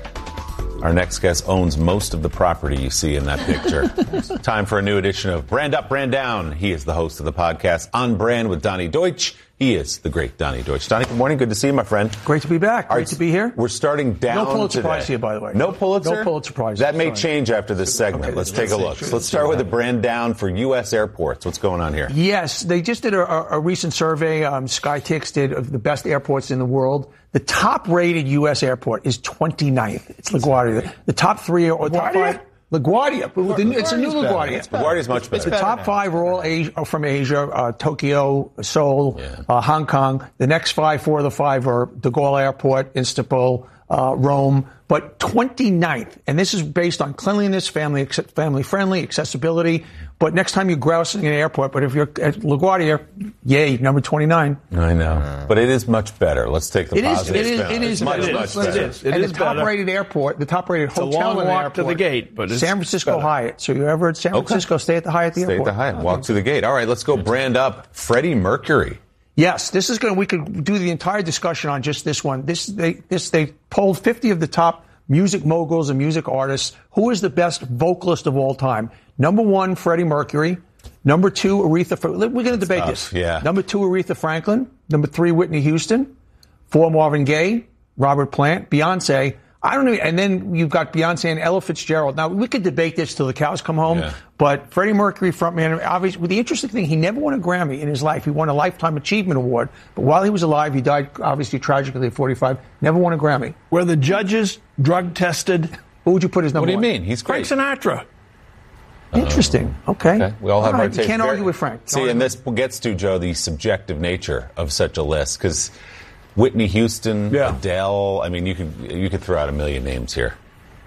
Our next guest owns most of the property you see in that picture. Time for a new edition of Brand Up, Brand Down. He is the host of the podcast On Brand with Donnie Deutsch. He is the great Donnie Deutsch. Donnie, good morning. Good to see you, my friend. Great to be back. Great right, to be here. We're starting down No Pulitzer today. Prize here, by the way. No Pulitzer? No Pulitzer Prize. That may Sorry. change after this segment. Okay, let's let's take a see. look. Sure, let's start with a brand down for U S airports. What's going on here? Yes, they just did a, a, a recent survey. Um, SkyTix did of the best airports in the world. The top-rated U S airport is twenty-ninth. It's LaGuardia. The top three or top five. LaGuardia. It's a new LaGuardia. LaGuardia's much better. The top five are all Asia, are from Asia, uh, Tokyo, Seoul, yeah. uh, Hong Kong. The next five, four of the five are De Gaulle Airport, Istanbul, uh, Rome. But twenty-ninth, and this is based on cleanliness, family family friendly, accessibility. But next time you're grousing in an airport, but if you're at LaGuardia, yay, number twenty-nine. I know. But it is much better. Let's take the it positive is, it is, spin. It is much, better. much It better. is. It and is the top-rated airport, the top-rated it's hotel a long in the walk airport, to the gate, but it's San Francisco better. Hyatt. So you're ever at San Francisco, okay. stay at the Hyatt at the stay airport. Stay at the Hyatt. Walk to the gate. All right, let's go brand up Freddie Mercury. Yes, this is going to, we could do the entire discussion on just this one. This, they, this, they polled fifty of the top music moguls and music artists. Who is the best vocalist of all time? Number one, Freddie Mercury. Number two, Aretha. We're going to debate Tough, this. Yeah. Number two, Aretha Franklin. Number three, Whitney Houston. Four, Marvin Gaye, Robert Plant, Beyonce. I don't know. And then you've got Beyonce and Ella Fitzgerald. Now, we could debate this till the cows come home. Yeah. But Freddie Mercury, frontman, obviously, well, the interesting thing, he never won a Grammy in his life. He won a Lifetime Achievement Award. But while he was alive, he died, obviously, tragically at forty-five. Never won a Grammy. Were the judges drug tested? Who would you put as number one? What do you one? mean? He's great. Frank Sinatra. Interesting. Okay. okay. We all have all right. our taste. You can't argue with Frank. See, and this gets to, Joe, the subjective nature of such a list. Because Whitney Houston, yeah. Adele, I mean, you could you could throw out a million names here.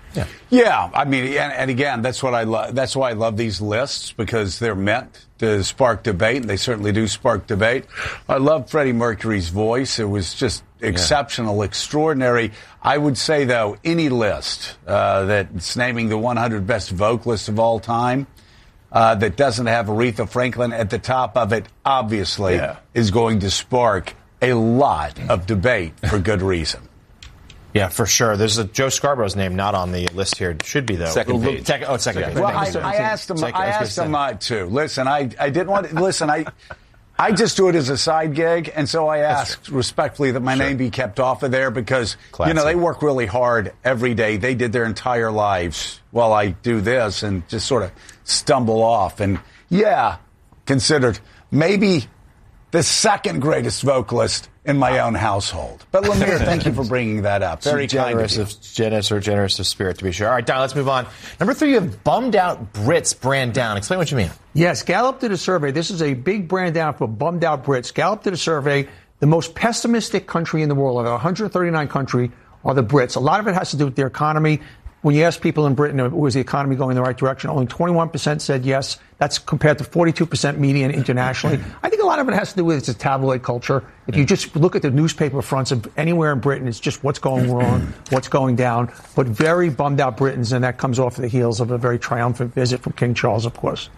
Yeah. Yeah. I mean, and, and again, that's what I love. That's why I love these lists, because they're meant to spark debate, and they certainly do spark debate. I love Freddie Mercury's voice. It was just exceptional, yeah. extraordinary. I would say, though, any list uh, that's naming the one hundred best vocalists of all time uh, that doesn't have Aretha Franklin at the top of it, obviously, yeah. is going to spark a lot of debate for good reason. Yeah, for sure. There's a Joe Scarborough's name not on the list here. It should be, though. Second page. Second, oh, second yeah. page. Well, I, I asked him. Second, I, I asked him uh, too. Listen, I, I didn't want to listen. I I just do it as a side gig, and so I asked respectfully that my sure. name be kept off of there because Classic. you know they work really hard every day. They did their entire lives while I do this and just sort of stumble off. And yeah, considered maybe the second greatest vocalist in my own household. But Lemire, thank you for bringing that up. Very generous kind of, of generous or generous of spirit, to be sure. All right, Don, let's move on. Number three, you have bummed out Brits brand down. Explain what you mean. Yes, Gallup did a survey. This is a big brand down for bummed out Brits. Gallup did a survey. The most pessimistic country in the world, of one hundred thirty-nine country, are the Brits. A lot of it has to do with their economy. When you ask people in Britain, was the economy going in the right direction? Only twenty-one percent said yes. That's compared to forty-two percent median internationally. I think a lot of it has to do with its tabloid culture. If you just look at the newspaper fronts of anywhere in Britain, it's just what's going wrong, what's going down. But very bummed out Britons, and that comes off the heels of a very triumphant visit from King Charles, of course.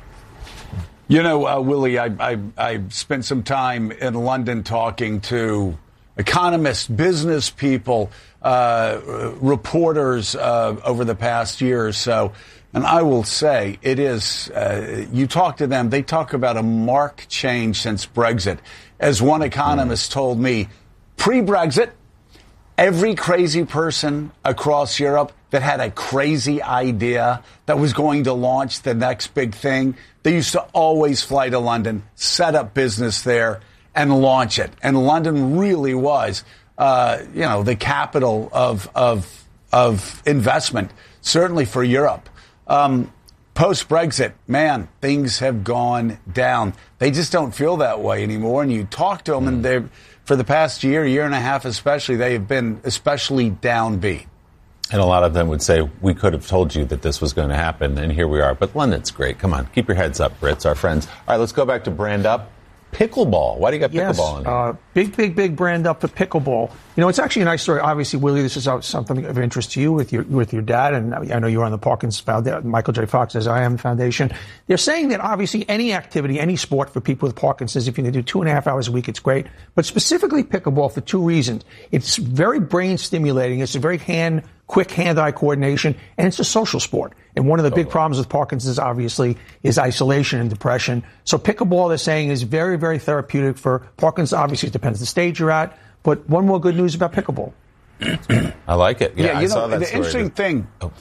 You know, uh, Willie, I, I, I spent some time in London talking to economists, business people, uh, reporters uh, over the past year or so. And I will say it is, uh, you talk to them, they talk about a marked change since Brexit. As one economist told me, pre-Brexit, every crazy person across Europe that had a crazy idea that was going to launch the next big thing, they used to always fly to London, set up business there, and launch it. And London really was, uh, you know, the capital of of of investment, certainly for Europe. Um, Post-Brexit, man, things have gone down. They just don't feel that way anymore. And you talk to them, and they, for the past year, year and a half especially, they have been especially downbeat. And a lot of them would say, we could have told you that this was going to happen, and here we are. But London's great. Come on, keep your heads up, Brits, our friends. All right, let's go back to brand up. Pickleball. Why do you got yes, pickleball in here? Uh, big, big, big brand up for pickleball. You know, it's actually a nice story. Obviously, Willie, this is something of interest to you with your with your dad, and I know you're on the Parkinson's Foundation, Michael J. Fox, as I am, Foundation. They're saying that obviously any activity, any sport for people with Parkinson's, if you can do two and a half hours a week, it's great. But specifically pickleball for two reasons. It's very brain stimulating. It's a very hand, quick hand-eye coordination, and it's a social sport. And one of the big problems with Parkinson's, obviously, is isolation and depression. So pickleball, they're saying, is very, very therapeutic for Parkinson's. Obviously, it depends the stage you're at. But one more good news about pickleball. I like it. Yeah, yeah you I know, saw that the story. interesting thing. Oh,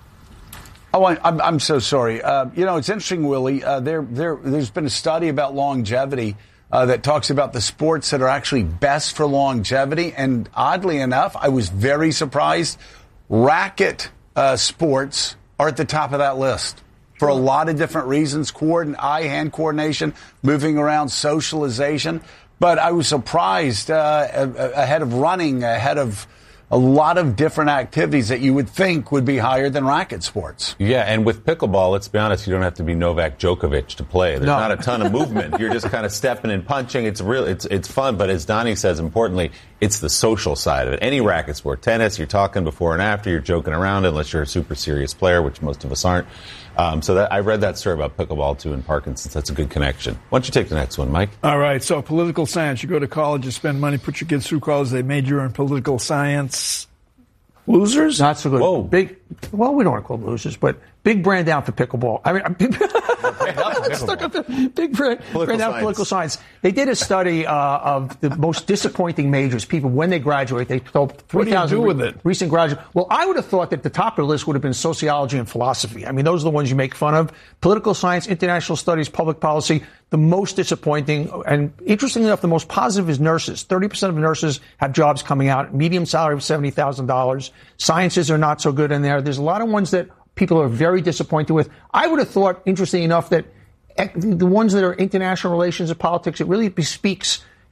oh I, I'm, I'm so sorry. Uh, you know, it's interesting, Willie. Uh, there, there, there's been a study about longevity uh, that talks about the sports that are actually best for longevity. And oddly enough, I was very surprised. Racket uh, sports are at the top of that list for a lot of different reasons: coordin- eye-hand coordination, moving around, socialization. But I was surprised uh, ahead of running, ahead of a lot of different activities that you would think would be higher than racket sports. Yeah, and with pickleball, let's be honest, you don't have to be Novak Djokovic to play. There's no. not a ton of movement. You're just kind of stepping and punching. It's real. It's it's fun, but as Donnie says, importantly, it's the social side of it. Any racket sport, tennis, you're talking before and after, you're joking around, unless you're a super serious player, which most of us aren't. Um, so that I read that story about pickleball, too, in Parkinson's. That's a good connection. Why don't you take the next one, Mike? All right. So political science. You go to college, you spend money, put your kids through college, they major in political science. Losers? Not so good. Whoa. Big. Well, we don't want to call them losers, but big brand down for pickleball. I mean, big, stuck up the big brand, brand down for political science. They did a study uh, of the most disappointing majors. People, when they graduate, they told three thousand What do you do with it? Recent graduates. Well, I would have thought that the top of the list would have been sociology and philosophy. I mean, those are the ones you make fun of. Political science, international studies, public policy. The most disappointing, and interestingly enough, the most positive is nurses. thirty percent of nurses have jobs coming out. Medium salary of seventy thousand dollars. Sciences are not so good in there. There's a lot of ones that people are very disappointed with. I would have thought, interesting enough, that the ones that are international relations and politics, it really bespeaks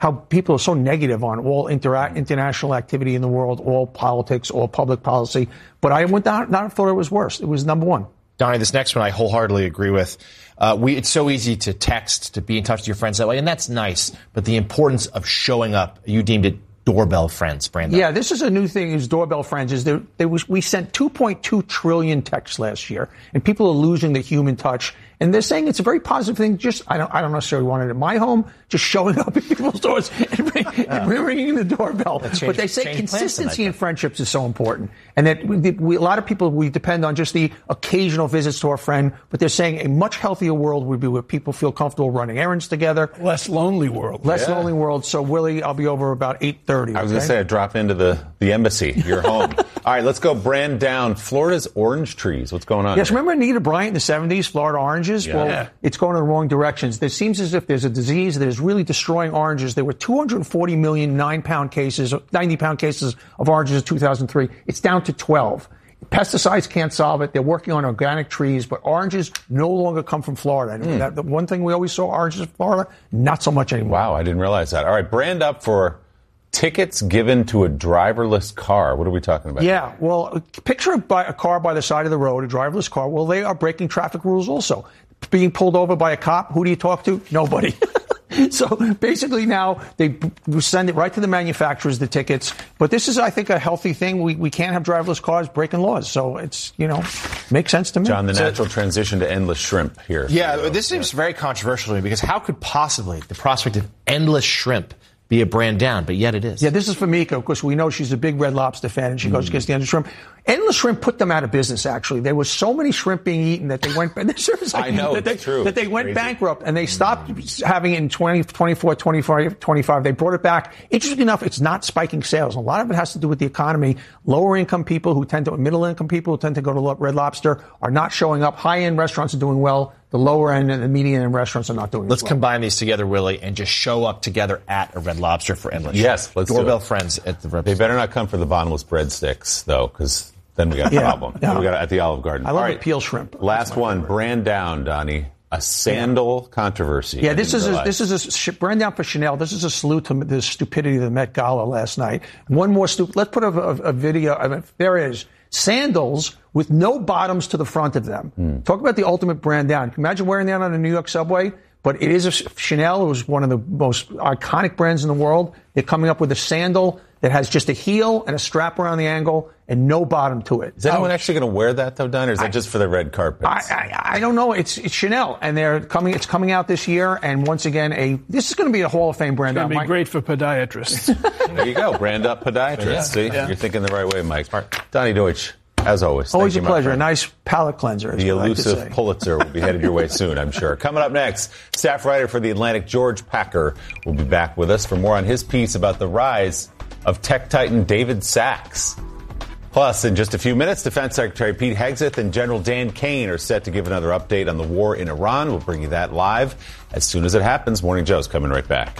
how people are so negative on all intera- international activity in the world, all politics, all public policy. But I went down, not thought it was worse. It was number one. Donnie, this next one I wholeheartedly agree with. Uh, we, it's so easy to text, to be in touch with your friends that way, and that's nice. But the importance of showing up, you deemed it doorbell friends, Brandon. Yeah, this is a new thing. Is doorbell friends? Is there? There was we sent two point two trillion texts last year, and people are losing the human touch. And they're saying it's a very positive thing. Just I don't I don't necessarily want it at my home. Just showing up at people's doors and, ring, and ringing the doorbell. Change, but they say consistency in friendships is so important, and that we, we, a lot of people we depend on just the occasional visits to our friend. But they're saying a much healthier world would be where people feel comfortable running errands together. Less lonely world. Less yeah. lonely world. So Willie, I'll be over about eight thirty. I was okay? going to say I drop into the the embassy. You're home. All right, let's go brand down. Florida's orange trees. What's going on? Yes, here? remember Anita Bryant in the seventies, Florida oranges? Yeah. Well, Yeah. it's going in the wrong directions. There seems as if there's a disease that is really destroying oranges. There were two hundred forty million nine-pound cases, ninety-pound cases of oranges in two thousand three. It's down to twelve. Pesticides can't solve it. They're working on organic trees, but oranges no longer come from Florida. And Mm. that, the one thing we always saw, oranges in Florida, not so much anymore. Wow, I didn't realize that. All right, brand up for tickets given to a driverless car. What are we talking about? Yeah, well, picture a, by, a car by the side of the road, a driverless car. Well, they are breaking traffic rules also. Being pulled over by a cop, who do you talk to? Nobody. So basically now they send it right to the manufacturers, the tickets. But this is, I think, a healthy thing. We we can't have driverless cars breaking laws. So it's, you know, makes sense to me. John, the So- natural transition to endless shrimp here. Yeah, this seems very controversial to me because how could possibly the prospect of endless shrimp be a brand down, but yet it is. Yeah, this is for Mika, because we know she's a big Red Lobster fan, and she goes, gets the endless shrimp. Endless shrimp put them out of business, actually. There was so many shrimp being eaten that they went, like, I know, that they, it's true. that they went Crazy. bankrupt, and they stopped having it in twenty, twenty-four, twenty-five, twenty-five. They brought it back. Interesting enough, it's not spiking sales. A lot of it has to do with the economy. Lower income people who tend to, middle income people who tend to go to Red Lobster are not showing up. High end restaurants are doing well. The lower end and the median end restaurants are not doing Let's as well. combine these together, Willie, and just show up together at a Red Lobster for endless. Yes, let's do Doorbell it. friends at the Red They better not come for the bottomless breadsticks, though, because then we got a Yeah, problem. yeah. We got it at the Olive Garden. I love All the right, peel shrimp. Last one, brand down, Donnie. A sandal controversy. Yeah, I this didn't is a, realize. this is a sh- brand down for Chanel. This is a salute to the stupidity of the Met Gala last night. One more stupid. Let's put a, a, a video. I mean, there it is. Sandals with no bottoms to the front of them. Mm. Talk about the ultimate brand down. Can you imagine wearing that on a New York subway? But it is a Chanel. It was one of the most iconic brands in the world. They're coming up with a sandal that has just a heel and a strap around the ankle and no bottom to it. Is anyone Oh, actually going to wear that, though, Don, or is that I- just for the red carpets? I, I, I don't know. It's, it's Chanel, and they're coming. It's coming out this year, and once again, a this is going to be a Hall of Fame brand. It's going to now, be Mike. great for podiatrists. There you go. Brand up podiatrist. Yeah. See? Yeah. You're thinking the right way, Mike. Donnie Deutsch, as always. Always a thank you, my pleasure. A friend. nice palate cleanser. is The what I like to elusive say. Pulitzer will be headed your way soon, I'm sure. Coming up next, staff writer for The Atlantic, George Packer, will be back with us for more on his piece about the rise of tech titan David Sachs. Plus, in just a few minutes, Defense Secretary Pete Hegseth and General Dan Kane are set to give another update on the war in Iran. We'll bring you that live as soon as it happens. Morning Joe's coming right back.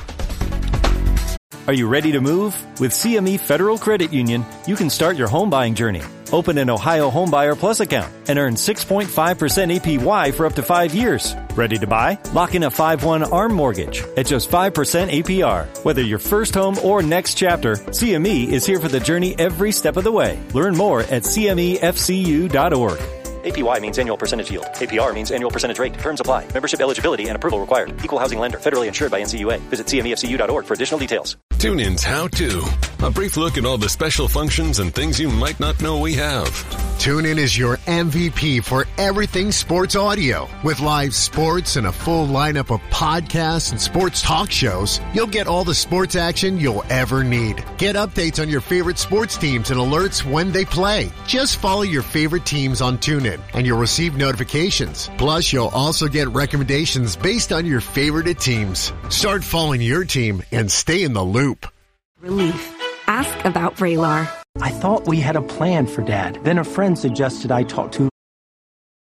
Are you ready to move? With C M E Federal Credit Union, you can start your home buying journey. Open an Ohio Homebuyer Plus account and earn six point five percent A P Y for up to five years. Ready to buy? Lock in a five one ARM mortgage at just five percent A P R. Whether your first home or next chapter, C M E is here for the journey every step of the way. Learn more at C M E F C U dot org. A P Y means annual percentage yield. A P R means annual percentage rate. Terms apply. Membership eligibility and approval required. Equal housing lender. Federally insured by N C U A. Visit C M E F C U dot org for additional details. TuneIn's How To. A brief look at all the special functions and things you might not know we have. TuneIn is your M V P for everything sports audio. With live sports and a full lineup of podcasts and sports talk shows, you'll get all the sports action you'll ever need. Get updates on your favorite sports teams and alerts when they play. Just follow your favorite teams on TuneIn and you'll receive notifications. Plus, you'll also get recommendations based on your favorite teams. Start following your team and stay in the loop. Relief. Ask about Vraylar. I thought we had a plan for Dad. Then a friend suggested I talk to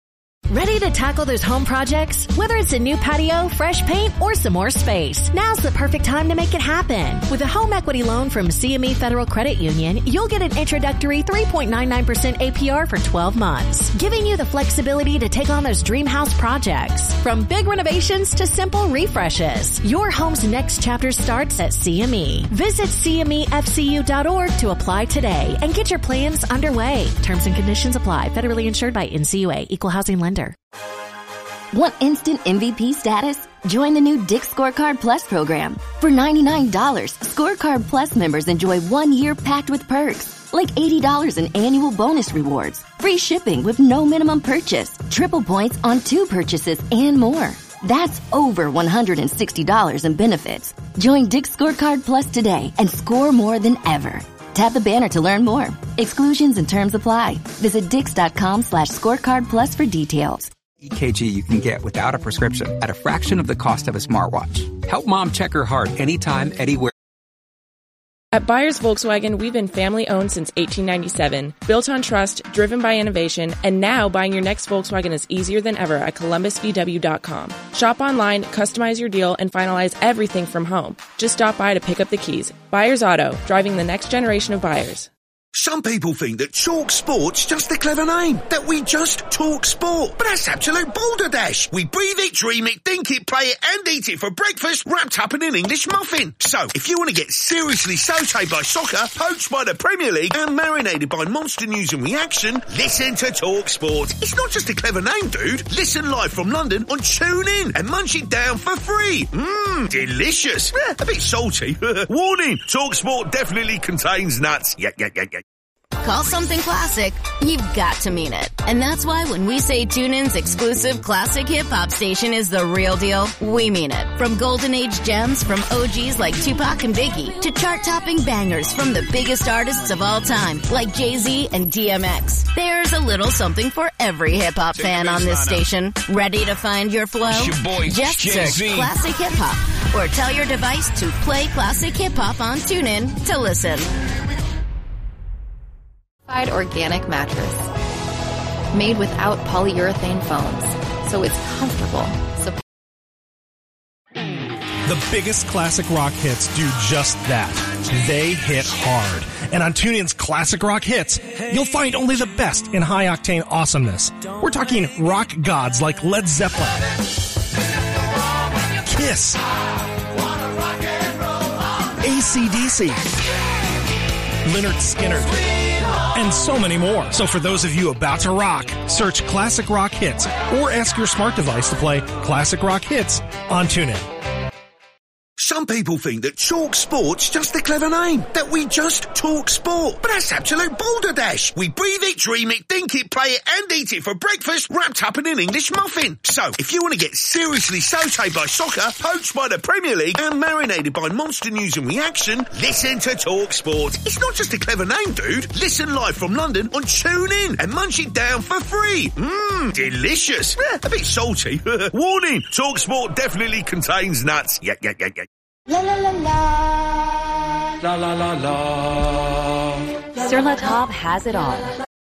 Ready to tackle those home projects? Whether it's a new patio, fresh paint, or some more space, now's the perfect time to make it happen. With a home equity loan from C M E Federal Credit Union, you'll get an introductory three point nine nine percent A P R for twelve months, giving you the flexibility to take on those dream house projects. From big renovations to simple refreshes, your home's next chapter starts at C M E. Visit C M E F C U dot org to apply today and get your plans underway. Terms and conditions apply. Federally insured by N C U A. Equal housing lender. Want instant M V P status? Join the new Dick's Scorecard Plus program. For ninety-nine dollars, Scorecard Plus members enjoy one year packed with perks, like eighty dollars in annual bonus rewards, free shipping with no minimum purchase, triple points on two purchases, and more. That's over one hundred sixty dollars in benefits. Join Dick's Scorecard Plus today and score more than ever. Tap the banner to learn more. Exclusions and terms apply. Visit dix.com slash scorecard plus for details. E K G you can get without a prescription at a fraction of the cost of a smartwatch. Help mom check her heart anytime, anywhere. At Byers Volkswagen, we've been family-owned since eighteen ninety-seven, built on trust, driven by innovation, and now buying your next Volkswagen is easier than ever at columbus v w dot com. Shop online, customize your deal, and finalize everything from home. Just stop by to pick up the keys. Byers Auto, driving the next generation of buyers. Some people think that Talk Sport's just a clever name, that we just talk sport. But that's absolute balderdash. We breathe it, dream it, think it, play it, and eat it for breakfast wrapped up in an English muffin. So, if you want to get seriously sautéed by soccer, poached by the Premier League, and marinated by monster news and reaction, listen to Talk Sport. It's not just a clever name, dude. Listen live from London on TuneIn and munch it down for free. Mmm, delicious. Eh, a bit salty. Warning, Talk Sport definitely contains nuts. Yeah, yeah, yeah, yeah. Call something classic, you've got to mean it. And that's why when we say TuneIn's exclusive classic hip-hop station is the real deal, we mean it. From golden age gems from O Gs like Tupac and Biggie to chart-topping bangers from the biggest artists of all time like Jay-Z and D M X. There's a little something for every hip-hop fan on this station. Ready to find your flow? Your boy, Just search Jay-Z. Classic Hip-Hop or tell your device to play Classic Hip-Hop on TuneIn to listen. Organic mattress made without polyurethane foams, so it's comfortable. So- the biggest classic rock hits do just that. They hit hard. And on TuneIn's Classic Rock Hits, you'll find only the best in high-octane awesomeness. We're talking rock gods like Led Zeppelin, Kiss, A C D C, Lynyrd Skynyrd, and so many more. So for those of you about to rock, search Classic Rock Hits or ask your smart device to play Classic Rock Hits on TuneIn. Some people think that Talk Sport's just a clever name, that we just talk sport. But that's absolute balderdash. We breathe it, dream it, think it, play it, and eat it for breakfast wrapped up in an English muffin. So, if you want to get seriously sautéed by soccer, poached by the Premier League, and marinated by monster news and reaction, listen to Talk Sport. It's not just a clever name, dude. Listen live from London on TuneIn and munch it down for free. Mmm, delicious. Eh, a bit salty. Warning, Talk Sport definitely contains nuts. Yeah, yeah, yeah, yeah. La la la la. La la la la. Sur La Table has it all.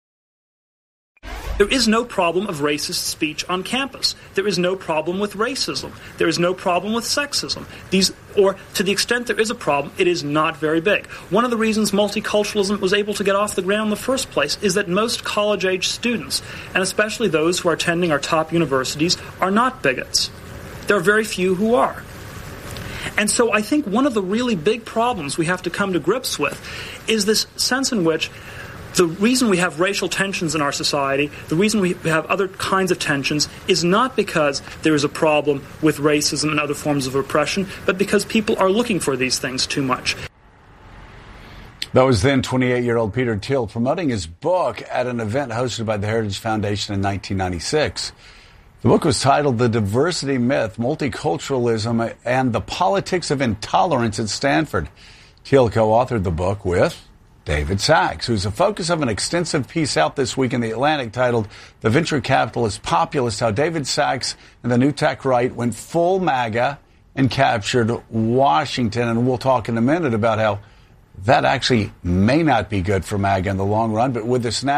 There is no problem of racist speech on campus. There is no problem with racism. There is no problem with sexism. These, or to the extent there is a problem, it is not very big. One of the reasons multiculturalism was able to get off the ground in the first place is that most college-age students, and especially those who are attending our top universities, are not bigots. There are very few who are. And so I think one of the really big problems we have to come to grips with is this sense in which the reason we have racial tensions in our society, the reason we have other kinds of tensions, is not because there is a problem with racism and other forms of oppression, but because people are looking for these things too much. That was then twenty-eight-year-old Peter Thiel promoting his book at an event hosted by the Heritage Foundation in nineteen ninety-six. The book was titled The Diversity Myth, Multiculturalism, and the Politics of Intolerance at Stanford. Thiel co-authored the book with David Sacks, who's the focus of an extensive piece out this week in The Atlantic titled The Venture Capitalist Populist, How David Sacks and the New Tech Right Went Full MAGA and Captured Washington. And we'll talk in a minute about how that actually may not be good for MAGA in the long run. But with us now,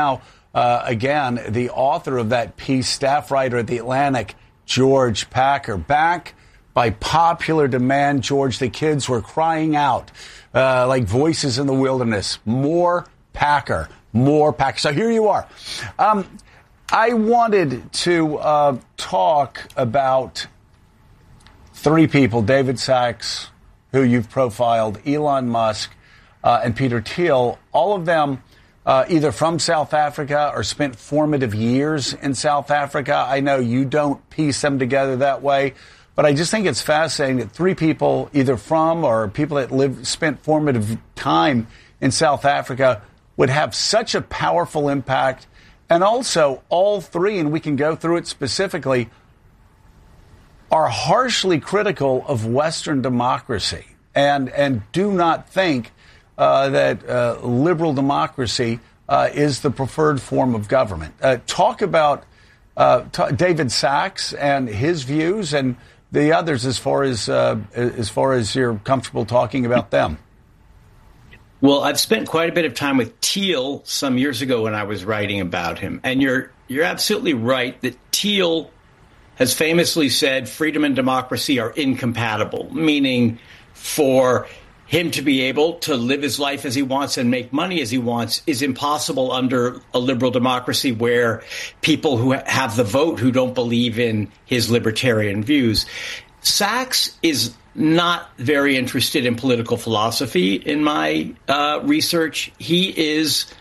Uh, again, the author of that piece, staff writer at The Atlantic, George Packer. Back by popular demand, George, the kids were crying out uh, like voices in the wilderness. More Packer, more Packer. So here you are. Um, I wanted to uh, talk about three people, David Sachs, who you've profiled, Elon Musk, uh, and Peter Thiel, all of them uh, either from South Africa or spent formative years in South Africa. I know you don't piece them together that way, but I just think it's fascinating that three people either from or people that lived, spent formative time in South Africa would have such a powerful impact. And also all three, and we can go through it specifically, are harshly critical of Western democracy and, and do not think uh, that uh, liberal democracy uh, is the preferred form of government. Uh, talk about uh, t- David Sachs and his views and the others as far as uh, as far as you're comfortable talking about them. Well, I've spent quite a bit of time with Thiel some years ago when I was writing about him. And you're you're absolutely right that Thiel has famously said freedom and democracy are incompatible, meaning for him to be able to live his life as he wants and make money as he wants is impossible under a liberal democracy where people who have the vote who don't believe in his libertarian views. Sachs is not very interested in political philosophy in my uh, research. He is